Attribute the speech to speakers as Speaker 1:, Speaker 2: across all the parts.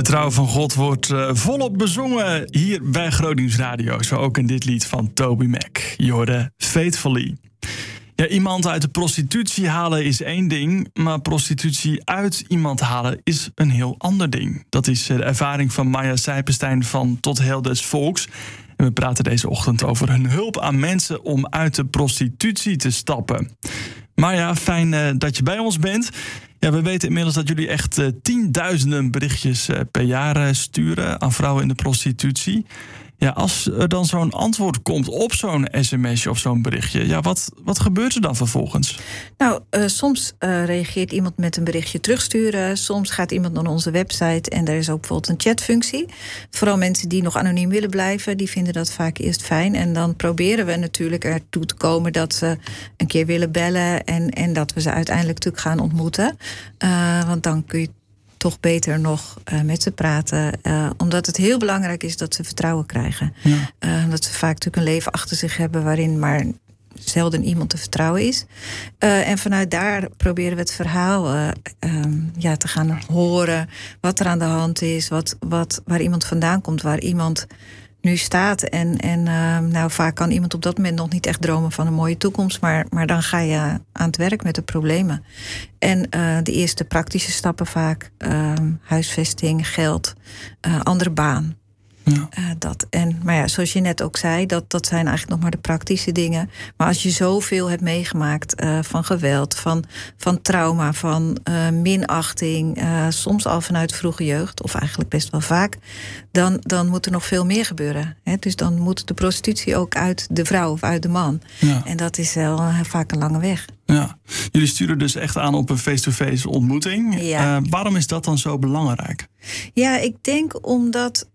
Speaker 1: trouw van God wordt volop bezongen hier bij Gronings Radio. Zo ook in dit lied van Toby Mac. Je hoorde Faithfully. Ja, iemand uit de prostitutie halen is één ding, maar prostitutie uit iemand halen is een heel ander ding. Dat is de ervaring van Maya Sijpenstein van Tot Heil des Volks. En we praten deze ochtend over hun hulp aan mensen om uit de prostitutie te stappen. Maya, fijn dat je bij ons bent. Ja, we weten inmiddels dat jullie echt tienduizenden berichtjes per jaar sturen aan vrouwen in de prostitutie. Ja, als er dan zo'n antwoord komt op zo'n sms'je of zo'n berichtje, ja, wat gebeurt er dan vervolgens?
Speaker 2: Nou, soms reageert iemand met een berichtje terugsturen. Soms gaat iemand naar onze website en er is ook bijvoorbeeld een chatfunctie. Vooral mensen die nog anoniem willen blijven, die vinden dat vaak eerst fijn. En dan proberen we natuurlijk ertoe te komen dat ze een keer willen bellen en dat we ze uiteindelijk natuurlijk gaan ontmoeten. Want dan kun je toch beter nog met ze praten. Omdat het heel belangrijk is dat ze vertrouwen krijgen. Ja. Dat ze vaak natuurlijk een leven achter zich hebben waarin maar zelden iemand te vertrouwen is. En vanuit daar proberen we het verhaal te gaan horen. Wat er aan de hand is. Waar iemand vandaan komt. Waar iemand nu staat. En vaak kan iemand op dat moment nog niet echt dromen van een mooie toekomst. Maar dan ga je aan het werk met de problemen. En de eerste praktische stappen vaak. Huisvesting, geld, andere baan. Ja. Maar ja, zoals je net ook zei, dat zijn eigenlijk nog maar de praktische dingen. Maar als je zoveel hebt meegemaakt van geweld, van trauma, van minachting, soms al vanuit vroege jeugd, of eigenlijk best wel vaak, dan moet er nog veel meer gebeuren. Hè? Dus dan moet de prostitutie ook uit de vrouw of uit de man. Ja. En dat is wel vaak een lange weg.
Speaker 1: Ja. Jullie sturen dus echt aan op een face-to-face ontmoeting. Ja. Waarom is dat dan zo belangrijk?
Speaker 2: Ja, ik denk omdat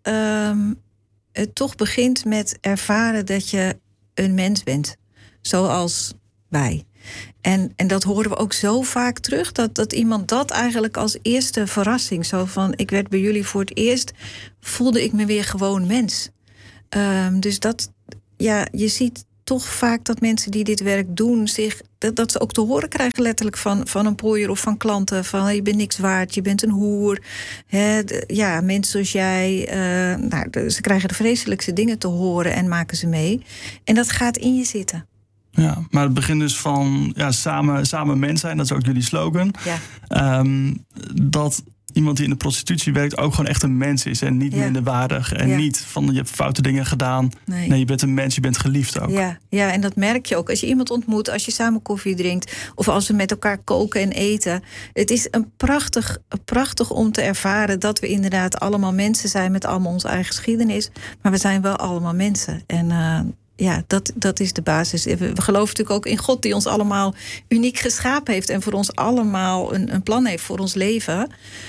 Speaker 2: het toch begint met ervaren dat je een mens bent. Zoals wij. En dat horen we ook zo vaak terug. Dat iemand dat eigenlijk als eerste verrassing. Zo van, ik werd bij jullie voor het eerst, voelde ik me weer gewoon mens. Dus je ziet toch vaak dat mensen die dit werk doen dat ze ook te horen krijgen letterlijk van een pooier of van klanten. Van je bent niks waard, je bent een hoer. Mensen zoals jij. Ze krijgen de vreselijkste dingen te horen en maken ze mee. En dat gaat in je zitten.
Speaker 1: Ja, maar het begint dus van samen mens zijn. Dat is ook jullie slogan. Ja. Dat iemand die in de prostitutie werkt ook gewoon echt een mens is. En niet minderwaardig. En niet van je hebt foute dingen gedaan. Nee, je bent een mens, je bent geliefd ook.
Speaker 2: Ja, en dat merk je ook. Als je iemand ontmoet, als je samen koffie drinkt, of als we met elkaar koken en eten. Het is prachtig om te ervaren dat we inderdaad allemaal mensen zijn met allemaal onze eigen geschiedenis. Maar we zijn wel allemaal mensen. En dat is de basis. We geloven natuurlijk ook in God die ons allemaal uniek geschapen heeft. En voor ons allemaal een plan heeft voor ons leven.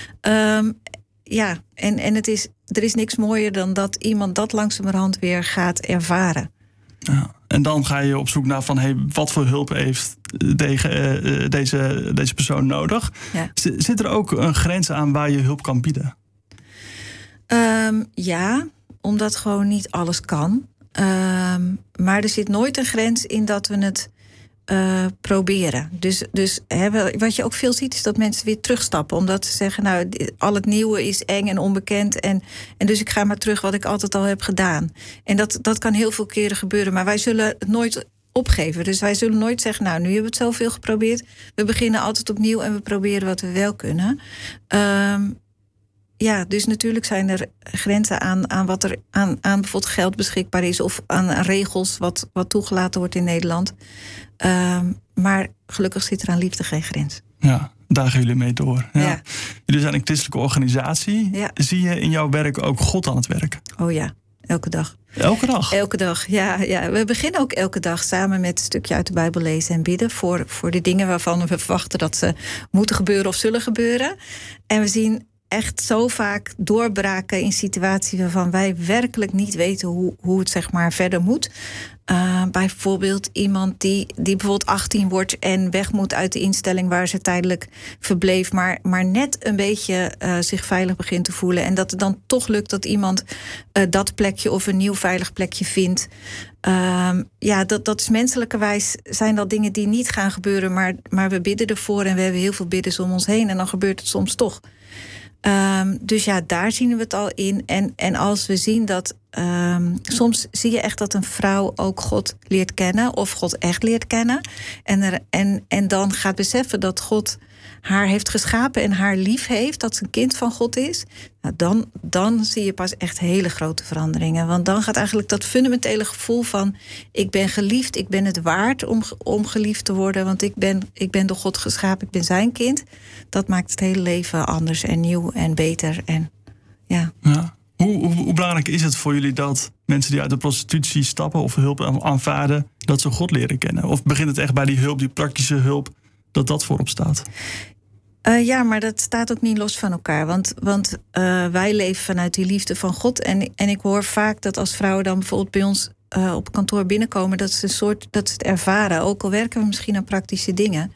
Speaker 2: Er is niks mooier dan dat iemand dat langzamerhand weer gaat ervaren.
Speaker 1: Ja, en dan ga je op zoek naar van wat voor hulp heeft deze persoon nodig. Ja. Zit er ook een grens aan waar je hulp kan bieden? Omdat gewoon niet alles kan. Maar er zit nooit een grens in dat we het proberen. Dus wat je ook veel ziet is dat mensen weer terugstappen. Omdat ze zeggen, al het nieuwe is eng en onbekend. En dus ik ga maar terug wat ik altijd al heb gedaan. En dat kan heel veel keren gebeuren. Maar wij zullen het nooit opgeven. Dus wij zullen nooit zeggen, nu hebben we het zoveel geprobeerd. We beginnen altijd opnieuw en we proberen wat we wel kunnen. Dus natuurlijk zijn er grenzen aan wat er aan bijvoorbeeld geld beschikbaar is of aan regels wat toegelaten wordt in Nederland. Maar gelukkig zit er aan liefde geen grens. Ja, daar gaan jullie mee door. Ja. Jullie zijn een christelijke organisatie. Ja. Zie je in jouw werk ook God aan het werk?
Speaker 2: Oh ja, elke dag.
Speaker 1: Elke dag?
Speaker 2: Elke dag, ja. We beginnen ook elke dag samen met een stukje uit de Bijbel lezen en bidden voor de dingen waarvan we verwachten dat ze moeten gebeuren of zullen gebeuren. En we zien echt zo vaak doorbraken in situaties waarvan wij werkelijk niet weten hoe het zeg maar verder moet. Bijvoorbeeld iemand die bijvoorbeeld 18 wordt en weg moet uit de instelling waar ze tijdelijk verbleef, maar net een beetje zich veilig begint te voelen. En dat het dan toch lukt dat iemand dat plekje of een nieuw veilig plekje vindt. Dat is menselijkerwijs zijn dat dingen die niet gaan gebeuren, maar we bidden ervoor en we hebben heel veel bidders om ons heen en dan gebeurt het soms toch. Dus ja, daar zien we het al in. En als we zien dat... soms zie je echt dat een vrouw ook God leert kennen... of God echt leert kennen. En dan gaat beseffen dat God haar heeft geschapen... en haar lief heeft, dat ze een kind van God is. Nou, dan zie je pas echt hele grote veranderingen. Want dan gaat eigenlijk dat fundamentele gevoel van... ik ben geliefd, ik ben het waard om geliefd te worden... want ik ben door God geschapen, ik ben zijn kind. Dat maakt het hele leven anders en nieuw en beter. En, ja.
Speaker 1: Hoe belangrijk is het voor jullie dat mensen die uit de prostitutie stappen... of hulp aanvaarden, dat ze God leren kennen? Of begint het echt bij die hulp, die praktische hulp... dat voorop staat?
Speaker 2: Ja, maar dat staat ook niet los van elkaar. Want wij leven vanuit die liefde van God. En ik hoor vaak dat als vrouwen dan bijvoorbeeld bij ons op kantoor binnenkomen... dat ze het ervaren, ook al werken we misschien aan praktische dingen.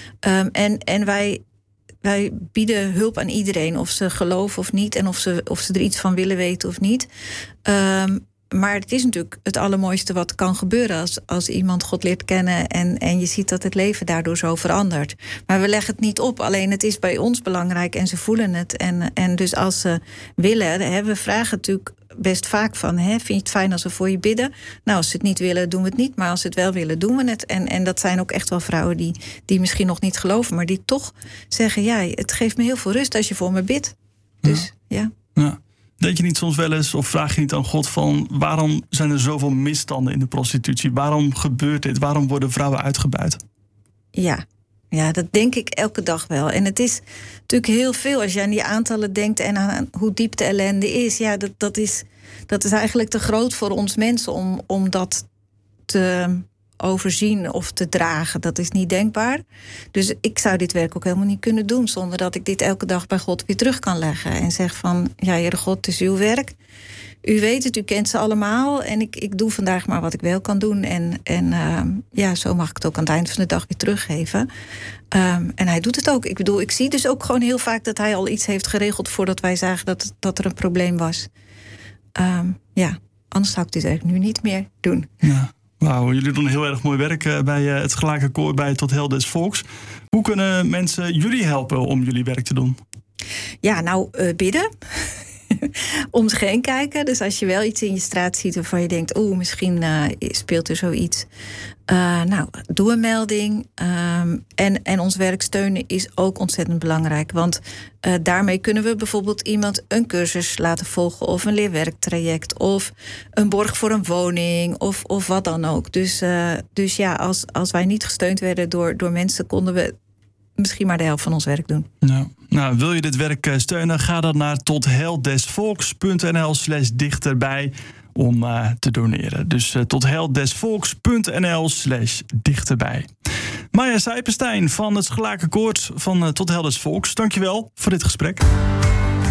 Speaker 2: En wij bieden hulp aan iedereen, of ze geloven of niet... en of ze er iets van willen weten of niet. Maar het is natuurlijk het allermooiste wat kan gebeuren... als iemand God leert kennen en je ziet dat het leven daardoor zo verandert. Maar we leggen het niet op, alleen het is bij ons belangrijk... en ze voelen het. En dus als ze willen, we vragen natuurlijk best vaak van... vind je het fijn als we voor je bidden? Nou, als ze het niet willen, doen we het niet. Maar als ze het wel willen, doen we het. En dat zijn ook echt wel vrouwen die misschien nog niet geloven... maar die toch zeggen, ja, het geeft me heel veel rust als je voor me bidt. Dus, ja.
Speaker 1: Denk je niet soms wel eens, of vraag je niet aan God van... waarom zijn er zoveel misstanden in de prostitutie? Waarom gebeurt dit? Waarom worden vrouwen uitgebuit?
Speaker 2: Ja, dat denk ik elke dag wel. En het is natuurlijk heel veel als je aan die aantallen denkt... en aan hoe diep de ellende is. Ja, dat is eigenlijk te groot voor ons mensen om dat te overzien of te dragen. Dat is niet denkbaar. Dus ik zou dit werk ook helemaal niet kunnen doen... zonder dat ik dit elke dag bij God weer terug kan leggen. En zeg van, ja, Heere God, het is uw werk. U weet het, u kent ze allemaal. En ik doe vandaag maar wat ik wel kan doen. En zo mag ik het ook aan het eind van de dag weer teruggeven. En hij doet het ook. Ik bedoel, ik zie dus ook gewoon heel vaak... dat hij al iets heeft geregeld voordat wij zagen dat er een probleem was. Anders zou ik dit eigenlijk nu niet meer doen.
Speaker 1: Ja. Wauw, jullie doen heel erg mooi werk bij het Gelijke Koor bij Tot Heil des Volks. Hoe kunnen mensen jullie helpen om jullie werk te doen?
Speaker 2: Ja, nou, bidden. Om zich heen kijken. Dus als je wel iets in je straat ziet waarvan je denkt... misschien speelt er zoiets. Doe een melding. En ons werk steunen is ook ontzettend belangrijk. Want daarmee kunnen we bijvoorbeeld iemand een cursus laten volgen... of een leerwerktraject, of een borg voor een woning... of wat dan ook. Dus ja, als wij niet gesteund werden door mensen... konden we misschien maar de helft van ons werk doen.
Speaker 1: Nou, wil je dit werk steunen? Ga dan naar totheildesvolks.nl/dichterbij om te doneren. Dus totheildesvolks.nl/dichterbij. Maya Sijpenstein van het Gelijke Koor van Tot Heil des Volks. Dankjewel voor dit gesprek.